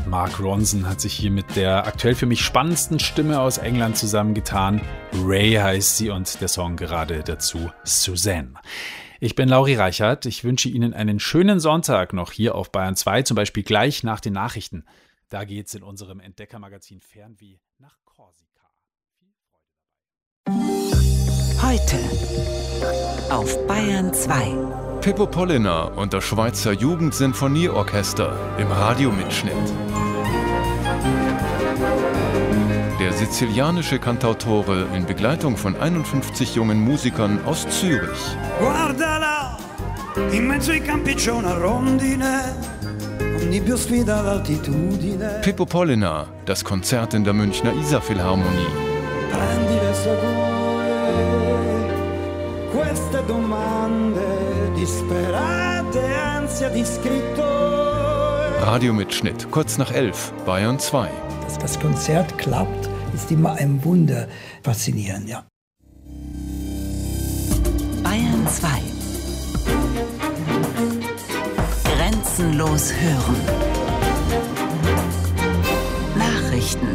Mark Ronson hat sich hier mit der aktuell für mich spannendsten Stimme aus England zusammengetan. Ray heißt sie und der Song gerade dazu Suzanne. Ich bin Lauri Reichert. Ich wünsche Ihnen einen schönen Sonntag noch hier auf Bayern 2, zum Beispiel gleich nach den Nachrichten. Da geht's in unserem Entdeckermagazin Fernweh nach Korsika. Heute auf Bayern 2. Pippo Polliner und das Schweizer Jugendsinfonieorchester im Radiomitschnitt. Der sizilianische Cantautore in Begleitung von 51 jungen Musikern aus Zürich. Guardala, in mezzo ai campi c'è una rondine, ogni più sfida l'altitudine. Pippo Polliner, das Konzert in der Münchner Isar-Philharmonie. Prendi le sue, queste domande disperate, ansia di scritto. Radiomitschnitt, kurz nach 11, Bayern 2. Dass das Konzert klappt, ist immer ein Wunder. Faszinierend, ja. Bayern 2. Grenzenlos hören. Nachrichten.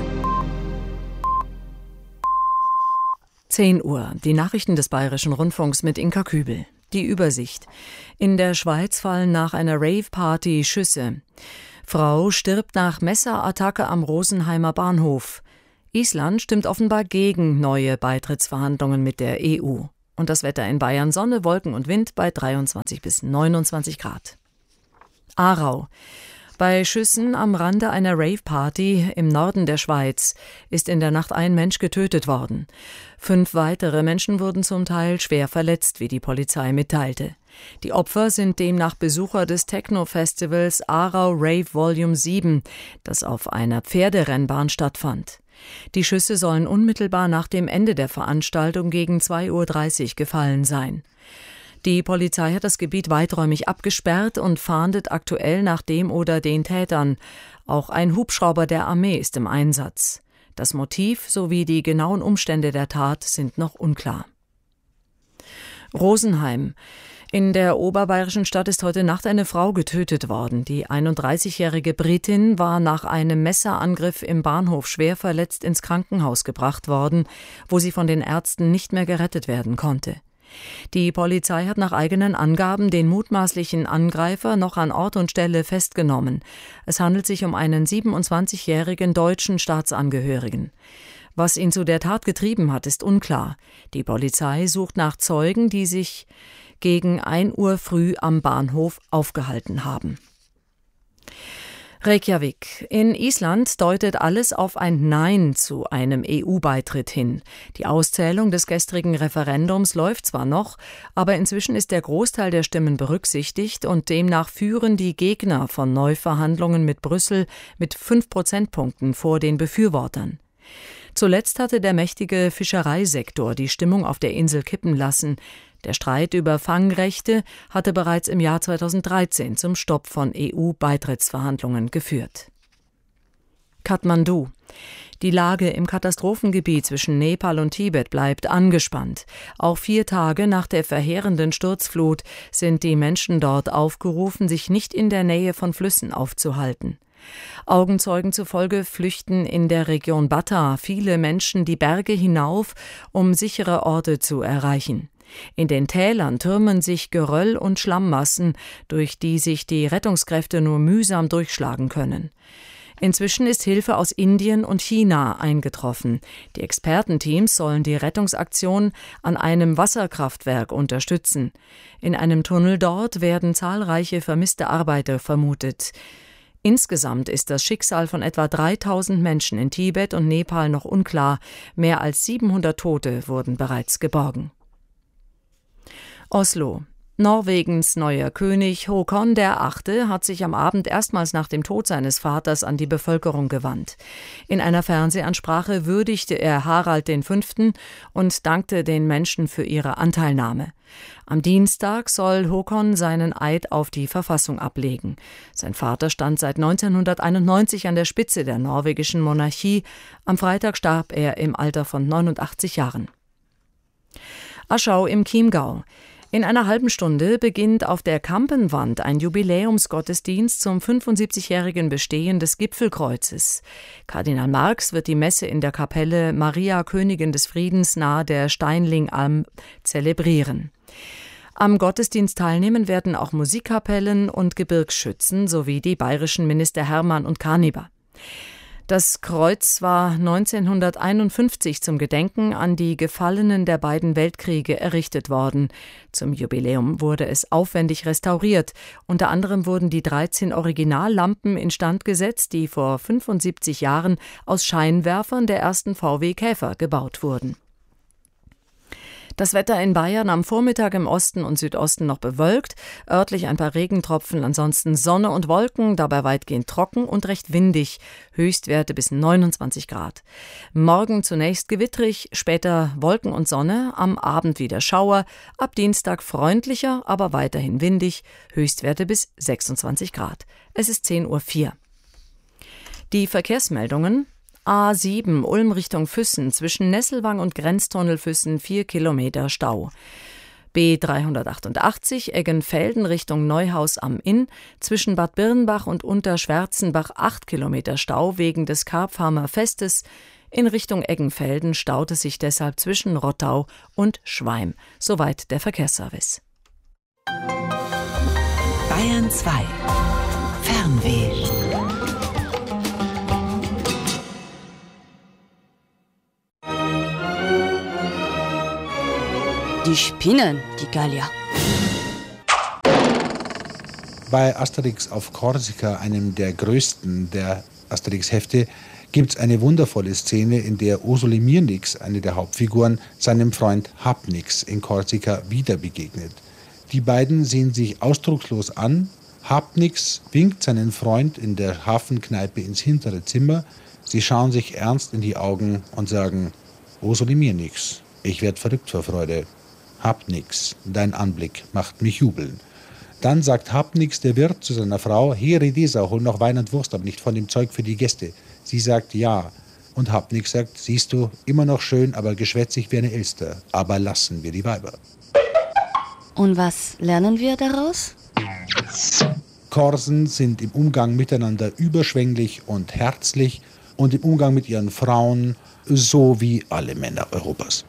10 Uhr. Die Nachrichten des Bayerischen Rundfunks mit Inka Kübel. Die Übersicht. In der Schweiz fallen nach einer Rave-Party Schüsse. Frau stirbt nach Messerattacke am Rosenheimer Bahnhof. Island stimmt offenbar gegen neue Beitrittsverhandlungen mit der EU. Und das Wetter in Bayern: Sonne, Wolken und Wind bei 23 bis 29 Grad. Aarau. Bei Schüssen am Rande einer Rave-Party im Norden der Schweiz ist in der Nacht ein Mensch getötet worden. 5 weitere Menschen wurden zum Teil schwer verletzt, wie die Polizei mitteilte. Die Opfer sind demnach Besucher des Techno-Festivals Aarau Rave Volume 7, das auf einer Pferderennbahn stattfand. Die Schüsse sollen unmittelbar nach dem Ende der Veranstaltung gegen 2:30 Uhr gefallen sein. Die Polizei hat das Gebiet weiträumig abgesperrt und fahndet aktuell nach dem oder den Tätern. Auch ein Hubschrauber der Armee ist im Einsatz. Das Motiv sowie die genauen Umstände der Tat sind noch unklar. Rosenheim. In der oberbayerischen Stadt ist heute Nacht eine Frau getötet worden. Die 31-jährige Britin war nach einem Messerangriff im Bahnhof schwer verletzt ins Krankenhaus gebracht worden, wo sie von den Ärzten nicht mehr gerettet werden konnte. Die Polizei hat nach eigenen Angaben den mutmaßlichen Angreifer noch an Ort und Stelle festgenommen. Es handelt sich um einen 27-jährigen deutschen Staatsangehörigen. Was ihn zu der Tat getrieben hat, ist unklar. Die Polizei sucht nach Zeugen, die sich gegen 1 Uhr früh am Bahnhof aufgehalten haben. Reykjavik. In Island deutet alles auf ein Nein zu einem EU-Beitritt hin. Die Auszählung des gestrigen Referendums läuft zwar noch, aber inzwischen ist der Großteil der Stimmen berücksichtigt und demnach führen die Gegner von Neuverhandlungen mit Brüssel mit 5 Prozentpunkten vor den Befürwortern. Zuletzt hatte der mächtige Fischereisektor die Stimmung auf der Insel kippen lassen. Der Streit über Fangrechte hatte bereits im Jahr 2013 zum Stopp von EU-Beitrittsverhandlungen geführt. Kathmandu. Die Lage im Katastrophengebiet zwischen Nepal und Tibet bleibt angespannt. Auch 4 Tage nach der verheerenden Sturzflut sind die Menschen dort aufgerufen, sich nicht in der Nähe von Flüssen aufzuhalten. Augenzeugen zufolge flüchten in der Region Bata viele Menschen die Berge hinauf, um sichere Orte zu erreichen. In den Tälern türmen sich Geröll und Schlammmassen, durch die sich die Rettungskräfte nur mühsam durchschlagen können. Inzwischen ist Hilfe aus Indien und China eingetroffen. Die Expertenteams sollen die Rettungsaktion an einem Wasserkraftwerk unterstützen. In einem Tunnel dort werden zahlreiche vermisste Arbeiter vermutet. Insgesamt ist das Schicksal von etwa 3000 Menschen in Tibet und Nepal noch unklar. Mehr als 700 Tote wurden bereits geborgen. Oslo. Norwegens neuer König Håkon VIII. Hat sich am Abend erstmals nach dem Tod seines Vaters an die Bevölkerung gewandt. In einer Fernsehansprache würdigte er Harald V. und dankte den Menschen für ihre Anteilnahme. Am Dienstag soll Håkon seinen Eid auf die Verfassung ablegen. Sein Vater stand seit 1991 an der Spitze der norwegischen Monarchie. Am Freitag starb er im Alter von 89 Jahren. Aschau im Chiemgau. In einer halben Stunde beginnt auf der Kampenwand ein Jubiläumsgottesdienst zum 75-jährigen Bestehen des Gipfelkreuzes. Kardinal Marx wird die Messe in der Kapelle Maria Königin des Friedens nahe der Steinlingalm zelebrieren. Am Gottesdienst teilnehmen werden auch Musikkapellen und Gebirgsschützen sowie die bayerischen Minister Hermann und Karniber. Das Kreuz war 1951 zum Gedenken an die Gefallenen der beiden Weltkriege errichtet worden. Zum Jubiläum wurde es aufwendig restauriert. Unter anderem wurden die 13 Originallampen instand gesetzt, die vor 75 Jahren aus Scheinwerfern der ersten VW Käfer gebaut wurden. Das Wetter in Bayern am Vormittag im Osten und Südosten noch bewölkt, örtlich ein paar Regentropfen, ansonsten Sonne und Wolken, dabei weitgehend trocken und recht windig, Höchstwerte bis 29 Grad. Morgen zunächst gewittrig, später Wolken und Sonne, am Abend wieder Schauer, ab Dienstag freundlicher, aber weiterhin windig, Höchstwerte bis 26 Grad. Es ist 10:04 Uhr. Die Verkehrsmeldungen: A7 Ulm Richtung Füssen, zwischen Nesselwang und Grenztunnel Füssen 4 Kilometer Stau. B388 Eggenfelden Richtung Neuhaus am Inn, zwischen Bad Birnbach und Unterschwärzenbach 8 Kilometer Stau wegen des Karpfhamer Festes. In Richtung Eggenfelden staut es sich deshalb zwischen Rottau und Schweim. Soweit der Verkehrsservice. Bayern 2 Fernweh. Die spinnen, die Gallier. Bei Asterix auf Korsika, einem der größten der Asterix-Hefte, gibt es eine wundervolle Szene, in der Ursula Mirnix, eine der Hauptfiguren, seinem Freund Hapnix in Korsika wieder begegnet. Die beiden sehen sich ausdruckslos an. Hapnix winkt seinen Freund in der Hafenkneipe ins hintere Zimmer. Sie schauen sich ernst in die Augen und sagen: Ursula Mirnix, ich werd verrückt vor Freude. Hapnix, dein Anblick macht mich jubeln. Dann sagt Hapnix, der Wirt, zu seiner Frau: Hey Redesa, hol noch Wein und Wurst, aber nicht von dem Zeug für die Gäste. Sie sagt ja. Und Hapnix sagt: Siehst du, immer noch schön, aber geschwätzig wie eine Elster. Aber lassen wir die Weiber. Und was lernen wir daraus? Korsen sind im Umgang miteinander überschwänglich und herzlich und im Umgang mit ihren Frauen so wie alle Männer Europas.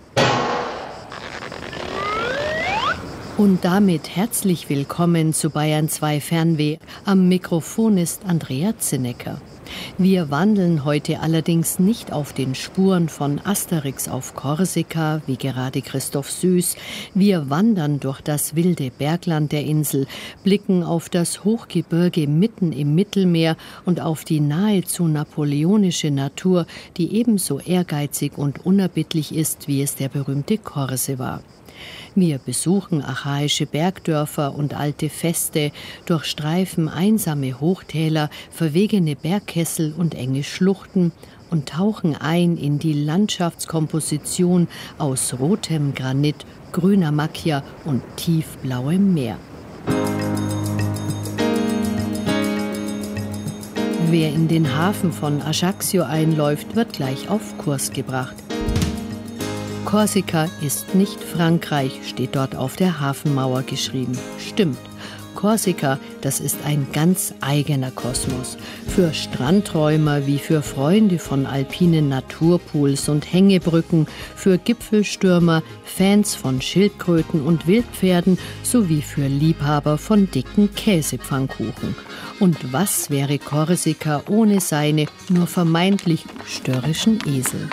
Und damit herzlich willkommen zu Bayern 2 Fernweh. Am Mikrofon ist Andrea Zinnecker. Wir wandeln heute allerdings nicht auf den Spuren von Asterix auf Korsika, wie gerade Christoph Süß. Wir wandern durch das wilde Bergland der Insel, blicken auf das Hochgebirge mitten im Mittelmeer und auf die nahezu napoleonische Natur, die ebenso ehrgeizig und unerbittlich ist, wie es der berühmte Korse war. Wir besuchen archaische Bergdörfer und alte Feste, durchstreifen einsame Hochtäler, verwegene Bergkessel und enge Schluchten und tauchen ein in die Landschaftskomposition aus rotem Granit, grüner Macchia und tiefblauem Meer. Wer in den Hafen von Ajaccio einläuft, wird gleich auf Kurs gebracht. Korsika ist nicht Frankreich, steht dort auf der Hafenmauer geschrieben. Stimmt. Korsika, das ist ein ganz eigener Kosmos. Für Strandträumer wie für Freunde von alpinen Naturpools und Hängebrücken, für Gipfelstürmer, Fans von Schildkröten und Wildpferden sowie für Liebhaber von dicken Käsepfannkuchen. Und was wäre Korsika ohne seine nur vermeintlich störrischen Esel?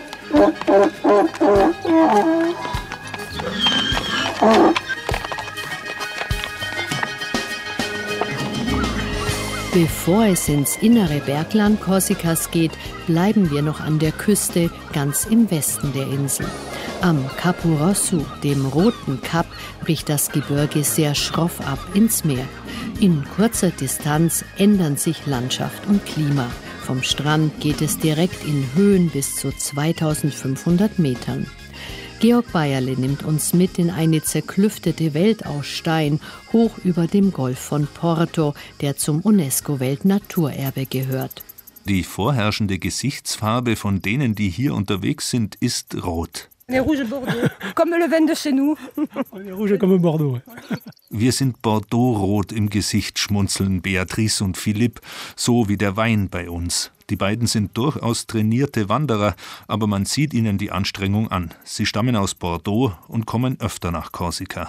Bevor es ins innere Bergland Korsikas geht, bleiben wir noch an der Küste, ganz im Westen der Insel. Am Capo Rosso, dem roten Kap, bricht das Gebirge sehr schroff ab ins Meer. In kurzer Distanz ändern sich Landschaft und Klima. Vom Strand geht es direkt in Höhen bis zu 2500 Metern. Georg Bayerle nimmt uns mit in eine zerklüftete Welt aus Stein, hoch über dem Golf von Porto, der zum UNESCO-Weltnaturerbe gehört. Die vorherrschende Gesichtsfarbe von denen, die hier unterwegs sind, ist rot. Wir sind Bordeaux-rot im Gesicht, schmunzeln Beatrice und Philippe, so wie der Wein bei uns. Die beiden sind durchaus trainierte Wanderer, aber man sieht ihnen die Anstrengung an. Sie stammen aus Bordeaux und kommen öfter nach Korsika.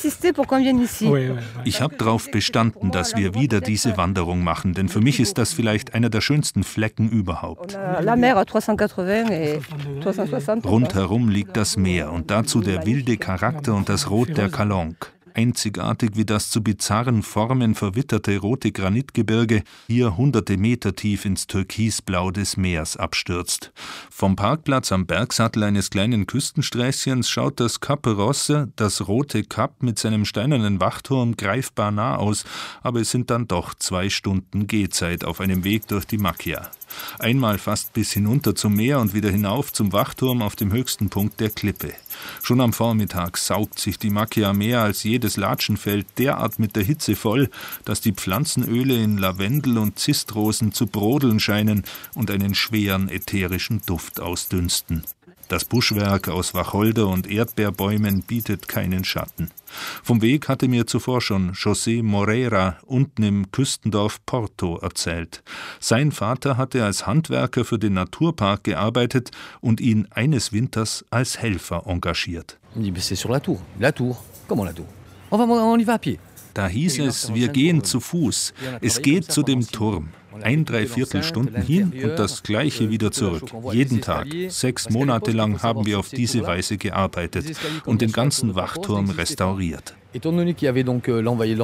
Ich habe darauf bestanden, dass wir wieder diese Wanderung machen, denn für mich ist das vielleicht einer der schönsten Flecken überhaupt. Rundherum liegt das Meer und dazu der wilde Charakter und das Rot der Calanque. Einzigartig wie das zu bizarren Formen verwitterte rote Granitgebirge hier hunderte Meter tief ins Türkisblau des Meers abstürzt. Vom Parkplatz am Bergsattel eines kleinen Küstensträßchens schaut das Cape Rosse, das rote Kap mit seinem steinernen Wachturm, greifbar nah aus, aber es sind dann doch 2 Stunden Gehzeit auf einem Weg durch die Macchia. Einmal fast bis hinunter zum Meer und wieder hinauf zum Wachturm auf dem höchsten Punkt der Klippe. Schon am Vormittag saugt sich die Macchia mehr als jedes Latschenfeld derart mit der Hitze voll, dass die Pflanzenöle in Lavendel und Zistrosen zu brodeln scheinen und einen schweren ätherischen Duft ausdünsten. Das Buschwerk aus Wacholder- und Erdbeerbäumen bietet keinen Schatten. Vom Weg hatte mir zuvor schon José Moreira unten im Küstendorf Porto erzählt. Sein Vater hatte als Handwerker für den Naturpark gearbeitet und ihn eines Winters als Helfer engagiert. Da hieß es, wir gehen zu Fuß. Es geht zu dem Turm. 1¾ Stunden hin und das Gleiche wieder zurück. Jeden Tag. 6 Monate lang haben wir auf diese Weise gearbeitet und den ganzen Wachturm restauriert.